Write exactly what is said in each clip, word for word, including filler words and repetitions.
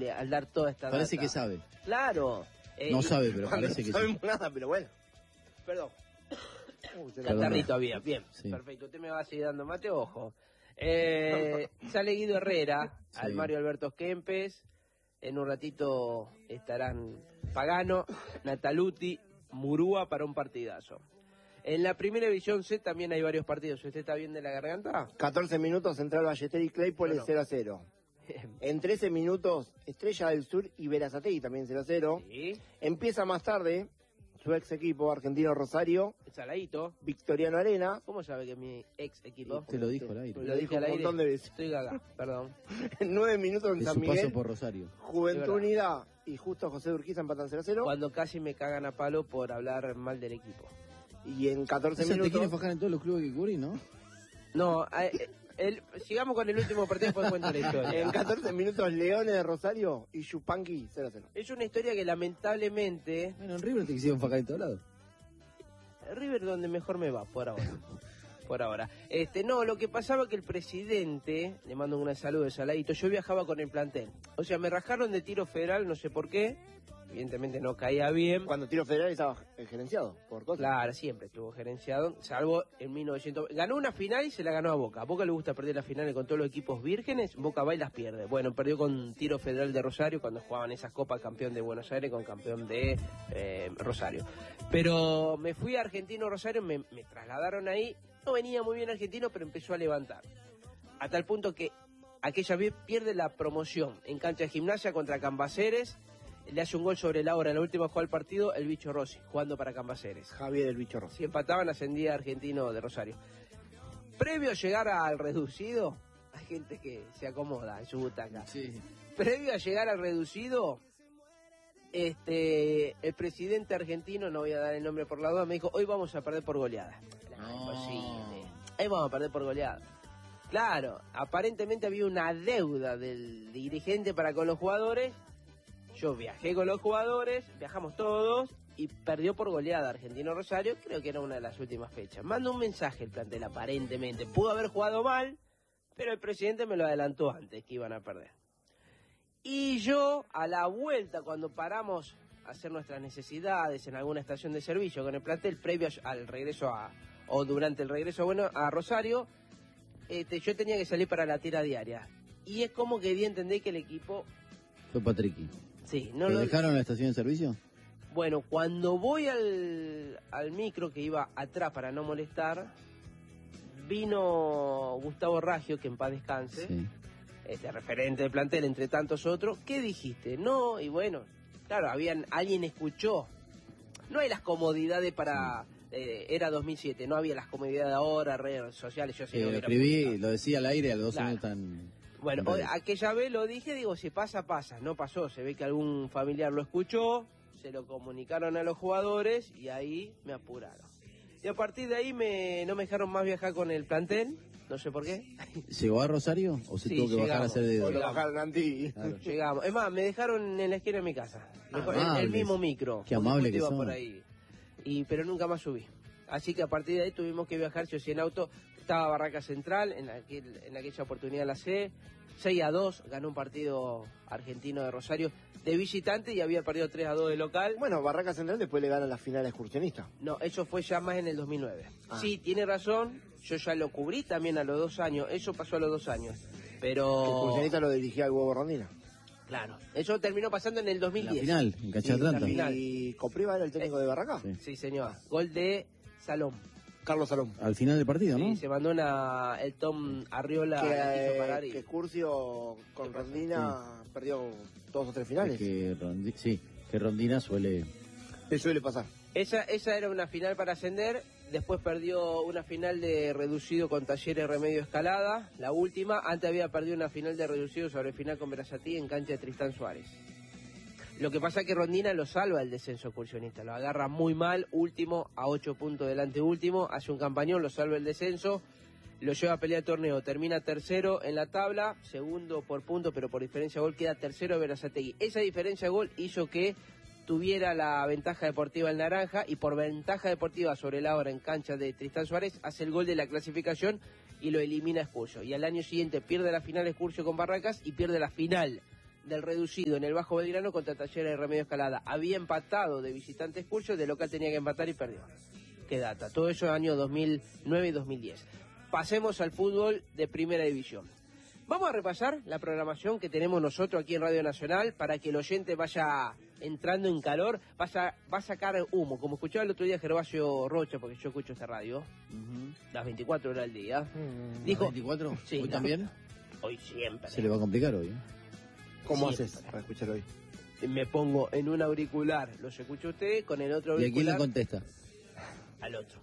increíble al dar toda esta Parece data. que sabe. Claro. Eh, No y- sabe, pero parece que no sabemos sí. nada, pero bueno. Perdón. Uh, se la- Catarrito había, bien, Sí. perfecto. Usted me va a seguir dando mate, ojo. Eh, sale Guido Herrera, Sí. al Mario Alberto Kempes. En un ratito estarán Pagano, Nataluti, Murúa para un partidazo. En la primera división C también hay varios partidos. ¿Usted está bien de la garganta? catorce minutos, Central Ballester y Claypole Bueno. cero a cero. En trece minutos, Estrella del Sur y Verazategui también cero a cero. Sí. Empieza más tarde su ex equipo Argentino Rosario, Saladito. Victoriano Arena. ¿Cómo sabe que es mi ex equipo? Te lo dijo al aire. Lo dijo un montón de veces. Estoy gaga, perdón. En nueve minutos en De San su paso Miguel, por Rosario. Juventud Es verdad. Unida y Justo José de Urquiza empatan cero a cero. Cuando casi me cagan a palo por hablar mal del equipo. Y en catorce O sea, te quiere minutos, fajar en todos los clubes que cubrís, ¿no? No, eh, el, sigamos con el último partido después cuento la historia. en catorce minutos Leones de Rosario y Yupanqui cero a cero. Es una historia que lamentablemente Bueno, en River te quisieron fajar en todos lados. River donde mejor me va por ahora. Por ahora. Este, no, lo que pasaba que el presidente, le mando un saludo de Saladito, yo viajaba con el plantel. O sea, me rajaron de tiro federal, no sé por qué. Evidentemente no caía bien. Cuando Tiro Federal estaba eh, gerenciado por cosas. Claro, siempre estuvo gerenciado, salvo en mil novecientos... Ganó una final y se la ganó a Boca. A Boca le gusta perder las finales con todos los equipos vírgenes, Boca va y las pierde. Bueno, perdió con Tiro Federal de Rosario cuando jugaban esas copas, campeón de Buenos Aires con campeón de eh, Rosario. Pero me fui a Argentino Rosario, me, me trasladaron ahí, no venía muy bien Argentino, pero empezó a levantar. A tal punto que aquella vez pierde la promoción en cancha de Gimnasia contra Cambaceres. Le hace un gol sobre la hora en la última jugada del partido el Bicho Rossi, jugando para Cambaceres. Javier el Bicho Rossi. Si empataban, ascendía Argentino de Rosario. Previo a llegar al reducido, hay gente que se acomoda en su butaca. Sí. Previo a llegar al reducido, este, el presidente argentino, no voy a dar el nombre por la duda, me dijo, hoy vamos a perder por goleada. No, No. imposible. Hoy vamos a perder por goleada. Claro, aparentemente había una deuda del dirigente para con los jugadores. Yo viajé con los jugadores, viajamos todos y perdió por goleada Argentino Rosario, creo que era una de las últimas fechas. Manda un mensaje el plantel aparentemente, pudo haber jugado mal, pero el presidente me lo adelantó antes que iban a perder. Y yo, a la vuelta, cuando paramos a hacer nuestras necesidades en alguna estación de servicio con el plantel, previo al regreso a, o durante el regreso, bueno, a Rosario, este, yo tenía que salir para la tira diaria. Y es como que di a entender que el equipo, Fue Patriqui. sí, no ¿Lo lo... dejaron en la estación de servicio? Bueno, cuando voy al, al micro que iba atrás para no molestar, vino Gustavo Raggio, que en paz descanse, Sí. este referente del plantel entre tantos otros. ¿Qué dijiste? No, y bueno, claro, habían, alguien escuchó. No hay las comodidades para... Eh, era dos mil siete, no había las comodidades de ahora, redes sociales, yo sé Sí, lo lo hubiera escribí, publicado. lo decía al aire, a los dos Claro. años tan... Bueno, en hoy, redes. aquella vez lo dije, digo, si pasa, pasa. No pasó, se ve que algún familiar lo escuchó, se lo comunicaron a los jugadores y ahí me apuraron. Y a partir de ahí me, no me dejaron más viajar con el plantel, no sé por qué. ¿Llegó a Rosario o se Sí, tuvo que bajar a llegamos. hacer O dedo? lo bajaron antes. Claro. Llegamos. Es más, me dejaron en la esquina de mi casa. Mejor- el, el Amables. mismo micro. Qué porque amable justo que iba son. por ahí. Y, pero nunca más subí. Así que a partir de ahí tuvimos que viajar, yo sí en auto. Estaba Barraca Central, en, aquel, en aquella oportunidad la C. seis a dos, ganó un partido argentino de Rosario de visitante y había perdido tres a dos de local. Bueno, Barraca Central después le gana la final excursionista. No, eso fue ya más en el dos mil nueve. Ah. Sí, tiene razón, yo ya lo cubrí también a los dos años, eso pasó a los dos años. Que Pero, excursionista lo dirigía el Huevo Rondina. claro, eso terminó pasando en el dos mil La diez. final, en Cancha Sí, Atlanta. la final. Y Copriva era el técnico de Barraca. Sí. Sí, señor. Gol de Salón. Carlos Salón. Al final del partido, ¿no? Sí, se mandó una, el Tom Arriola Que, la quiso eh, parar y... que Curcio con ¿Qué pasó? Rondina perdió dos o tres Es finales. que Rondi- sí, que Rondina suele... Eso suele pasar. Esa, esa era una final para ascender, después perdió una final de reducido con Talleres Remedio Escalada, la última, antes había perdido una final de reducido sobre final con Verazatí en cancha de Tristán Suárez. Lo que pasa es que Rondina lo salva el descenso excursionista, lo agarra muy mal, último, a ocho puntos delante último, hace un campañón, lo salva el descenso, lo lleva a pelear el torneo, termina tercero en la tabla, segundo por punto, pero por diferencia de gol queda tercero Verazategui. Esa diferencia de gol hizo que tuviera la ventaja deportiva el Naranja y por ventaja deportiva sobre la hora en cancha de Tristán Suárez hace el gol de la clasificación y lo elimina Excursio. Y al año siguiente pierde la final Excursio con Barracas y pierde la final del reducido en el Bajo Belgrano contra Talleres de Remedio Escalada. Había empatado de visitante Expulso, de local tenía que empatar y perdió. Qué data. Todo eso año dos mil nueve y dos mil diez. Pasemos al fútbol de Primera División. Vamos a repasar la programación que tenemos nosotros aquí en Radio Nacional para que el oyente vaya entrando en calor, vaya, va a sacar humo, como escuchaba el otro día Gervasio Rocha, porque yo escucho esta radio, uh-huh. las veinticuatro horas al día. Uh-huh. Dijo, ¿Las veinticuatro? Sí, ¿Hoy la, también? Hoy siempre. Se le va a complicar hoy, ¿eh? ¿Cómo siempre haces para escuchar hoy? Me pongo en un auricular, los escucho usted, con el otro auricular... ¿Y a quién le contesta? Al otro.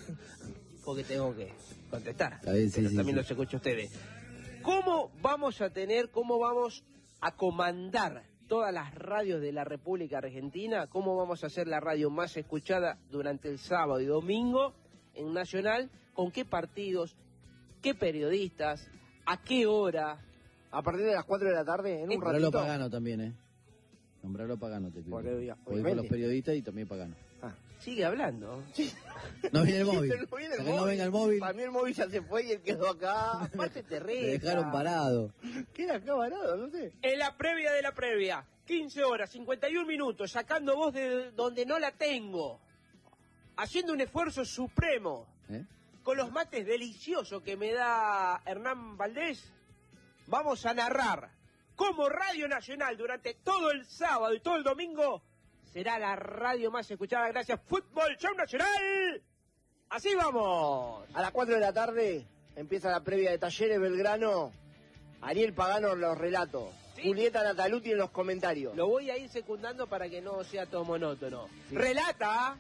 Porque tengo que contestar. Bien, sí, pero sí, también sí. los escucho ustedes. ¿Cómo vamos a tener, cómo vamos a comandar todas las radios de la República Argentina? ¿Cómo vamos a hacer la radio más escuchada durante el sábado y domingo en Nacional? ¿Con qué partidos? ¿Qué periodistas? ¿A qué hora? A partir de las cuatro de la tarde, en un Nombralo ratito. Pagano también, ¿eh? Nombrarlo Pagano, te pido. Porque, Hoy con obviamente. los periodistas y también Pagano. Ah. Sigue hablando. Sí. No viene el móvil. No viene el Hasta que no móvil. venga el móvil. Para mí el móvil ya se fue y él quedó acá. Aparte te Me re. dejaron parado. Queda acá varado, no sé. En la previa de la previa, quince horas, cincuenta y un minutos, sacando voz de donde no la tengo. Haciendo un esfuerzo supremo. ¿Eh? Con los mates deliciosos que me da Hernán Valdés, vamos a narrar cómo Radio Nacional durante todo el sábado y todo el domingo será la radio más escuchada gracias Fútbol Show Nacional. Así vamos. A las cuatro de la tarde empieza la previa de Talleres Belgrano. Ariel Pagano en los relatos. ¿Sí? Julieta Nataluti en los comentarios. Lo voy a ir secundando para que no sea todo monótono. Sí. Relata.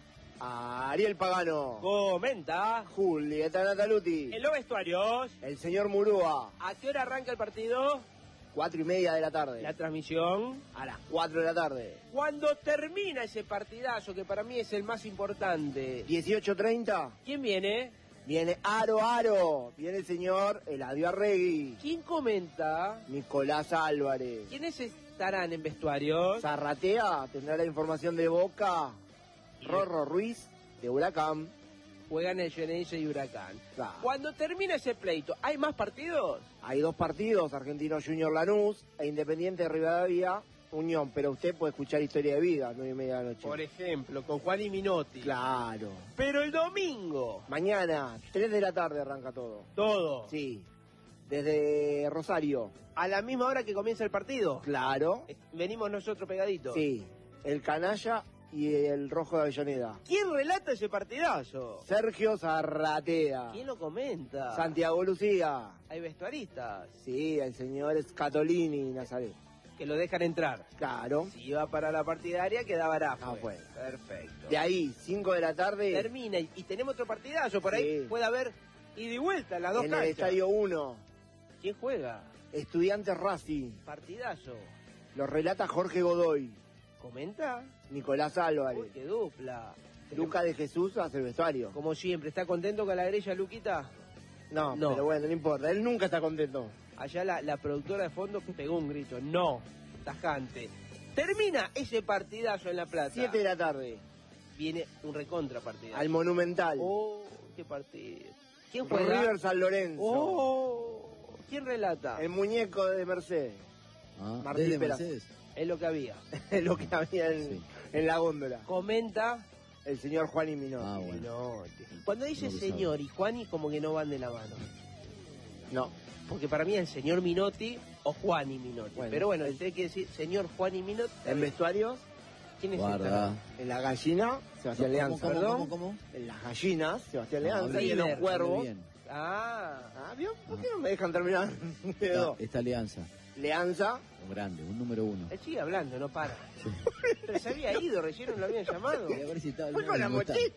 A Ariel Pagano. Comenta. Julieta Nataluti. En los vestuarios. El señor Murúa. ¿A qué hora arranca el partido? Cuatro y media de la tarde. La transmisión. A las cuatro de la tarde. Cuando termina ese partidazo, que para mí es el más importante. dieciocho treinta. ¿Quién viene? Viene Aro Aro. Viene el señor Eladio Arregui. ¿Quién comenta? Nicolás Álvarez. ¿Quiénes estarán en vestuarios? Zarratea tendrá la información de Boca. Rorro Ruiz de Huracán. Juegan el Geneise y Huracán. Claro. Cuando termina ese pleito, ¿hay más partidos? Hay dos partidos, Argentino Junior Lanús e Independiente Rivadavia Unión, pero usted puede escuchar Historia de Vida, nueve y media de la noche. Por ejemplo, con Juan y Minotti. Claro. Pero el domingo. Mañana, tres de la tarde arranca todo. Todo. Sí. Desde Rosario. ¿A la misma hora que comienza el partido? Claro. Venimos nosotros pegaditos. Sí. El Canalla y el Rojo de Avellaneda. ¿Quién relata ese partidazo? Sergio Zarratea. ¿Quién lo comenta? Santiago Lucía. Hay vestuaristas. Sí, el señor Scatolini Nazaret. Que lo dejan entrar. Claro. Si iba para la partidaria, quedaba Arafa. Ah, bueno. Perfecto. De ahí, cinco de la tarde. Termina y, y tenemos otro partidazo. Por Sí. ahí puede haber ida y vuelta en las dos En canchas. el Estadio uno. ¿Quién juega? Estudiantes Racing. Partidazo. Lo relata Jorge Godoy. ¿Comenta? Nicolás Álvarez. Uy, qué dupla. Luca de Jesús hace el vestuario. Como siempre, ¿está contento con la grilla, Luquita? No, No. pero bueno, no importa. Él nunca está contento. Allá la, la productora de fondo pegó un grito. No, tajante. Termina ese partidazo en La Plata. Siete de la tarde. Viene un recontra partidazo. Al Monumental. Oh, qué partido. ¿Quién juega? River San Lorenzo. Oh, ¿quién relata? El muñeco de Mercedes. Ah, Martín ¿desde Peraz. Mercedes? Es lo que había. Es lo que había en, Sí. en la góndola. Comenta. El señor Juan y Minotti. Ah, bueno. Minotti. Cuando dice No lo señor y Juani, como que no van de la mano. No. Porque para mí es el señor Minotti o Juan y Minotti. Bueno. Pero bueno, usted quiere decir señor Juan y Minotti. En vestuarios, ¿Quién es Guarda. este? en la gallina, Sebastián ¿Cómo, Leanza. cómo, Perdón. cómo, cómo? En las gallinas, Sebastián No, Leanza. hable Y en los River, cuervos. hable bien. Ah, Ah, ¿vio? ¿Por qué no me dejan terminar? Esta, esta alianza, Leanza. un grande, un número uno. él sigue hablando, no para. Sí. Pero se había ido, recién lo habían llamado. Quería ver si estaba Fue con la no está. mochila.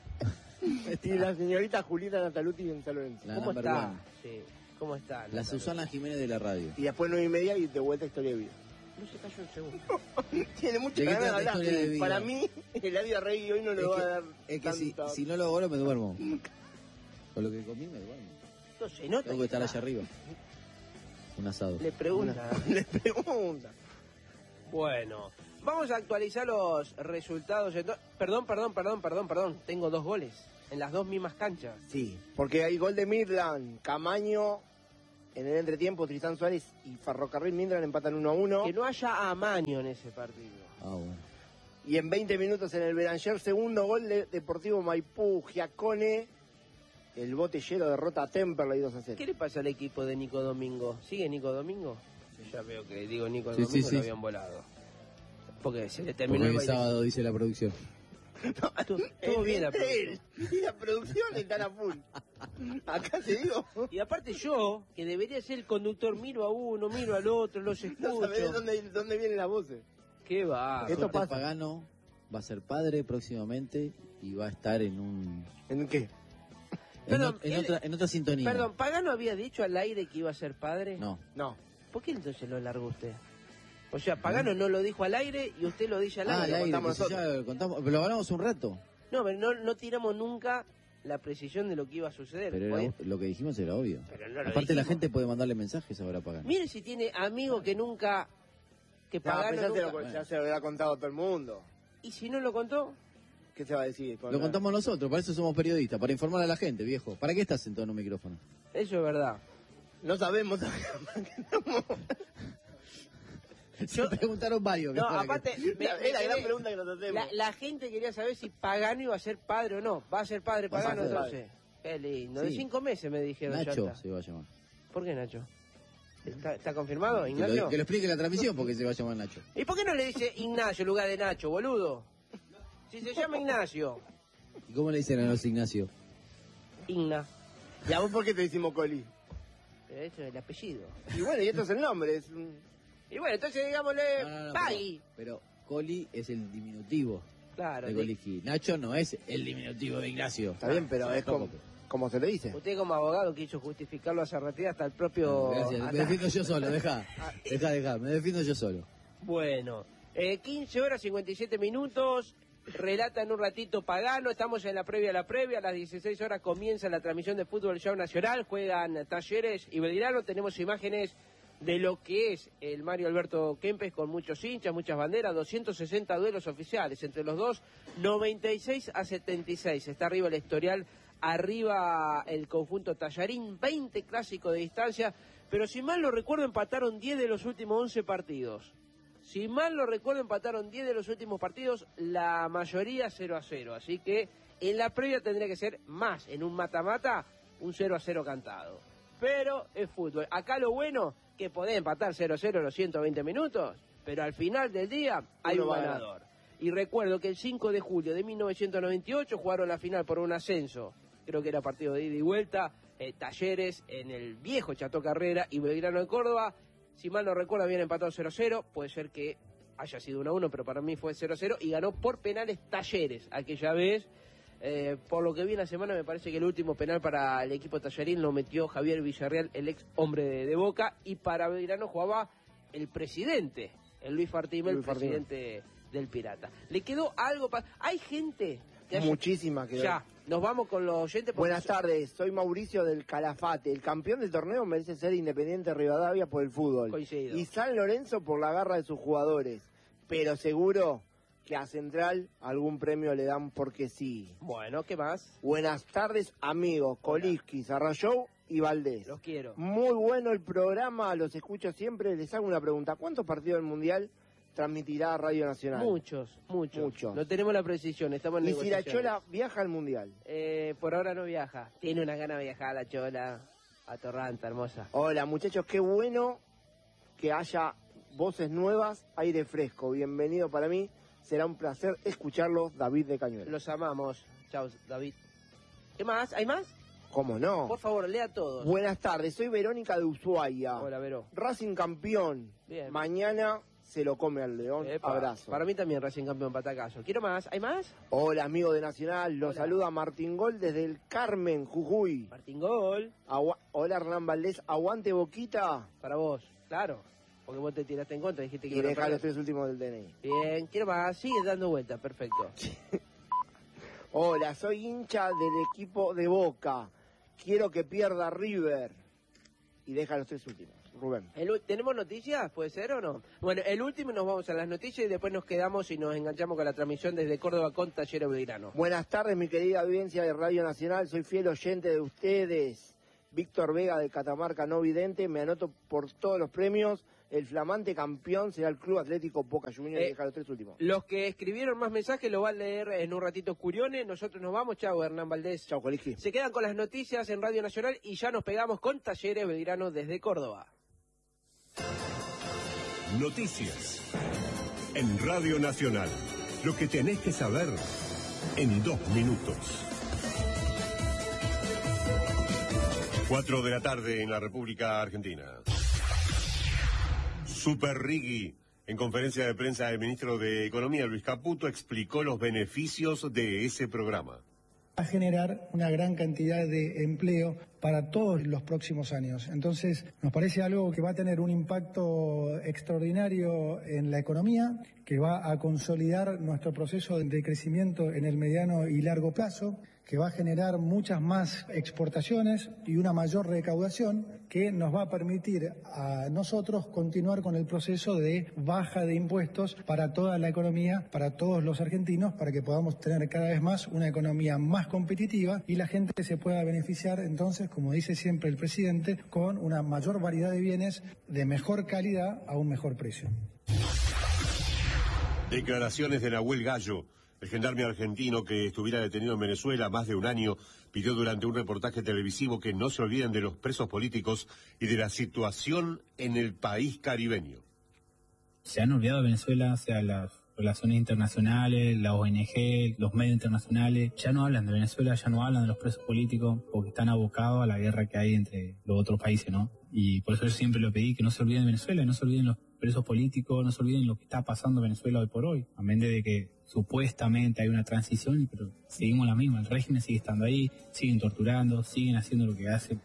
Y la señorita Julieta Nataluti en San Lorenzo. La ¿Cómo number está? one. Sí, ¿cómo está? La Natalia? Susana Jiménez de la radio. Y después nueve y media y de vuelta Historia de Vida. No se cayó un segundo. Tiene mucho ¿De qué ganas de trata hablar. Historia de Vida? Para mí, Eladio Arregui hoy no le Es va que, a dar es que si, tanta- si no lo hago, me duermo. Con lo que comí me duermo. No se nota. Tengo que estar allá arriba. Un asado. Le pregunta. Le pregunta. Bueno, vamos a actualizar los resultados. Ento- Perdón, perdón, perdón, perdón, perdón. Tengo dos goles en las dos mismas canchas. Sí, porque hay gol de Midland. Camaño En el entretiempo, Tristán Suárez y Ferrocarril Mindran empatan uno a uno. Que no haya amaño en ese partido. Ah, bueno. Y en veinte minutos en el Belanger, segundo gol de Deportivo Maipú, Giacone. El Botellero derrota a Temperley dos a cero. ¿Qué le pasa al equipo de Nico Domingo? ¿Sigue Nico Domingo? Yo ya veo que digo Nico Sí, Domingo sí, lo sí. habían volado. Porque se le terminó Porque el el baile. sábado dice la producción. Estuvo estuvo bien la producción. Y la producción está a full. Acá te digo. Y aparte yo, que debería ser el conductor, miro a uno, miro al otro, los escucho. No sabés de dónde, dónde vienen las voces. ¿Qué va? Esto Jorge pasa. Pagano va a ser padre próximamente y va a estar en un ¿En qué? en, Perdón, o- en él- otra en otra sintonía. Perdón, ¿Pagano había dicho al aire que iba a ser padre? No. No. ¿Por qué entonces lo largó usted? O sea, Pagano no lo dijo al aire y usted lo dice al Ah, aire. al aire, contamos que si nosotros. ya lo contamos, pero lo hablamos un rato. No, pero no, no tiramos nunca la precisión de lo que iba a suceder. Pero era- Oye, lo que dijimos era obvio. pero no lo Aparte la dijimos. gente puede mandarle mensajes ahora a Pagano. Mire si tiene amigos que nunca... Que No, Pagano pero ya, se nunca... lo, ya se lo había contado a todo el mundo. ¿Y si no lo contó? ¿Qué se va a decir? Con Lo la- contamos nosotros, para eso somos periodistas, para informar a la gente, viejo. ¿Para qué estás sentado en un micrófono? Eso es verdad. No sabemos. Se preguntaron varios. No, ¿para qué? aparte... me- es la me gran quedé- pregunta que nos hacemos. La, la gente quería saber si Pagano iba a ser padre o no. ¿Va a ser padre Va a Pagano ser entonces? Qué lindo. De Sí. cinco meses me dijeron. ya Nacho está. se va a llamar. ¿Por qué Nacho? ¿Está, está confirmado, Que Ignacio? lo, que lo explique la transmisión porque se va a llamar Nacho. ¿Y por qué no le dice Ignacio en lugar de Nacho, boludo? Si se llama Ignacio. ¿Y cómo le dicen a los Ignacio? Igna. ¿Y a vos por qué te decimos Coli? Pero eso es el apellido. Y bueno, y esto es el nombre. Es un... Y bueno, entonces digámosle No, no, no, Pagui. Pero, pero Coli es el diminutivo Claro. de de- Coliski. Nacho no es el diminutivo de Ignacio. Está bien, pero Ah, es como, tampoco. como se le dice. Usted como abogado quiso justificarlo a Zarratea hasta el propio... Gracias, hasta- me defiendo yo solo, deja. Deja, deja, me defiendo yo solo. Bueno, eh, quince horas cincuenta y siete minutos, relata en un ratito Pagano, estamos en la previa a la previa, a las dieciséis horas comienza la transmisión de Fútbol Show Nacional, juegan Talleres y Belgrano, tenemos imágenes de lo que es el Mario Alberto Kempes con muchos hinchas, muchas banderas, doscientos sesenta duelos oficiales entre los dos, noventa y seis a setenta y seis, está arriba el historial, arriba el conjunto Tallarín, veinte clásicos de distancia, pero si mal no recuerdo empataron diez de los últimos once partidos. Si mal no recuerdo, empataron diez de los últimos partidos, la mayoría cero a cero. Así que en la previa tendría que ser más, en un mata-mata, un cero a cero cantado. Pero es fútbol. Acá lo bueno, que podés empatar cero a cero los ciento veinte minutos, pero al final del día hay Uno un va a ganar. ganador. Y recuerdo que el cinco de julio de mil novecientos noventa y ocho jugaron la final por un ascenso. Creo que era partido de ida y vuelta, eh, Talleres en el viejo Chato Carrera y Belgrano de Córdoba. Si mal no recuerdo, habían empatado cero a cero. Puede ser que haya sido uno a uno, pero para mí fue cero a cero. Y ganó por penales Talleres aquella vez. Eh, por lo que vi en la semana, me parece que el último penal para el equipo Tallarín lo metió Javier Villarreal, el ex hombre de, de Boca. Y para Belgrano jugaba el presidente, el Luis Fartime, el Luis Fartime. presidente del Pirata. ¿Le quedó algo para...? Hay gente que haya- Muchísima que Ya, nos vamos con los oyentes. porque Buenas tardes, soy Mauricio del Calafate. El campeón del torneo merece ser Independiente Rivadavia por el fútbol. Coincido. Y San Lorenzo por la garra de sus jugadores. Pero seguro que a Central algún premio le dan porque sí. Bueno, ¿qué más? Buenas tardes, amigos. Coliski, Sarrayou y Valdés. Los quiero. Muy bueno el programa, los escucho siempre. Les hago una pregunta. ¿Cuántos partidos del Mundial transmitirá Radio Nacional? Muchos, muchos. Muchos. No tenemos la precisión, estamos en Y si la negociaciones. Chola viaja al Mundial. Eh, por ahora no viaja. Tiene una gana de viajar la Chola. A Torranta, hermosa. Hola muchachos, qué bueno que haya voces nuevas, aire fresco. Bienvenido para mí, será un placer escucharlos, David de Cañuelas. Los amamos. Chao, David. ¿Qué más? ¿Hay más? ¿Cómo no? Por favor, lea todos. Buenas tardes, soy Verónica de Ushuaia. Hola, Vero. Racing campeón. Bien. Mañana se lo come al León. Epa, Abrazo. Para mí también recién campeón patacazo. ¿Quiero más? ¿Hay más? Hola amigo de Nacional, los Hola. saluda Martín Gol desde el Carmen, Jujuy. Martín Gol. Agua- Hola Hernán Valdés, aguante Boquita Para vos. Claro. Porque vos te tiraste en contra. Dijiste que y iban a deja perder. los tres últimos del D N I. Bien. ¿Quiero más? Sigue dando vueltas. Perfecto. Hola, soy hincha del equipo de Boca. Quiero que pierda River. Y deja los tres últimos. Rubén. El u- ¿Tenemos noticias? ¿Puede ser o no? Bueno, el último nos vamos a las noticias y después nos quedamos y nos enganchamos con la transmisión desde Córdoba con Talleres Belgrano. Buenas tardes, mi querida audiencia de Radio Nacional. Soy fiel oyente de ustedes. Víctor Vega de Catamarca no vidente, me anoto por todos los premios. El flamante campeón será el Club Atlético Boca Juniors, Eh, y deja los tres últimos. Los que escribieron más mensajes lo va a leer en un ratito Curione. Nosotros nos vamos. Chau, Hernán Valdés. Chau, Coligi. Se quedan con las noticias en Radio Nacional y ya nos pegamos con Talleres Belgrano desde Córdoba. Noticias en Radio Nacional. Lo que tenés que saber en dos minutos. Cuatro de la tarde en la República Argentina. Super Riggi, en conferencia de prensa del ministro de Economía, Luis Caputo, explicó los beneficios de ese programa. Va a generar una gran cantidad de empleo para todos los próximos años. Entonces, nos parece algo que va a tener un impacto extraordinario en la economía, que va a consolidar nuestro proceso de crecimiento en el mediano y largo plazo, que va a generar muchas más exportaciones y una mayor recaudación que nos va a permitir a nosotros continuar con el proceso de baja de impuestos para toda la economía, para todos los argentinos, para que podamos tener cada vez más una economía más competitiva y la gente se pueda beneficiar entonces, como dice siempre el presidente, con una mayor variedad de bienes de mejor calidad a un mejor precio. Declaraciones de Nahuel Gallo. El gendarme argentino que estuviera detenido en Venezuela más de un año pidió durante un reportaje televisivo que no se olviden de los presos políticos y de la situación en el país caribeño. Se han olvidado de Venezuela, o sea, las relaciones internacionales, la O N G, los medios internacionales, ya no hablan de Venezuela, ya no hablan de los presos políticos porque están abocados a la guerra que hay entre los otros países, ¿no? Y por eso yo siempre lo pedí, que no se olviden de Venezuela, no se olviden los presos políticos, no se olviden lo que está pasando en Venezuela hoy por hoy, a menos de que supuestamente hay una transición, pero seguimos la misma, el régimen sigue estando ahí, siguen torturando, siguen haciendo lo que hacen.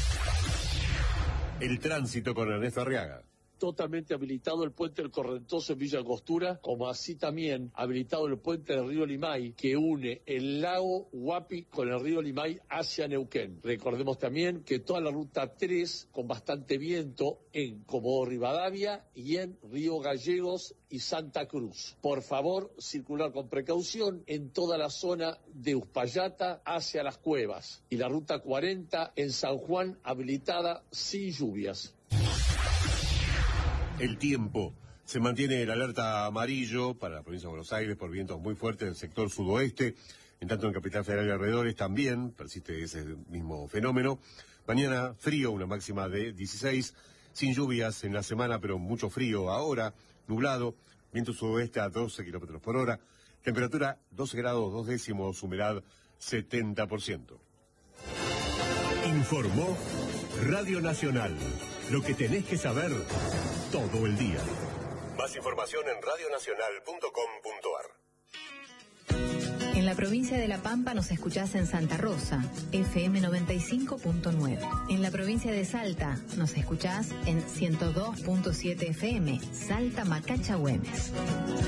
El tránsito con Ernesto Arriaga. Totalmente habilitado el puente del Correntoso en Villa Angostura, como así también habilitado el puente del río Limay, que une el lago Huapi con el río Limay hacia Neuquén. Recordemos también que toda la ruta tres, con bastante viento, en Comodoro Rivadavia y en Río Gallegos y Santa Cruz. Por favor, circular con precaución en toda la zona de Uspallata hacia las Cuevas. Y la ruta cuarenta en San Juan habilitada sin lluvias. El tiempo. Se mantiene el alerta amarillo para la provincia de Buenos Aires por vientos muy fuertes del sector sudoeste. En tanto en Capital Federal y alrededores también persiste ese mismo fenómeno. Mañana frío, una máxima de dieciséis. Sin lluvias en la semana, pero mucho frío ahora. Nublado. Viento sudoeste a doce kilómetros por hora. Temperatura doce grados, dos décimos. Humedad setenta por ciento. Informó Radio Nacional. Lo que tenés que saber todo el día. Más información en radio nacional punto com punto ar. En la provincia de La Pampa nos escuchás en Santa Rosa, F M noventa y cinco punto nueve. En la provincia de Salta nos escuchás en ciento dos punto siete F M, Salta Macacha Güemes.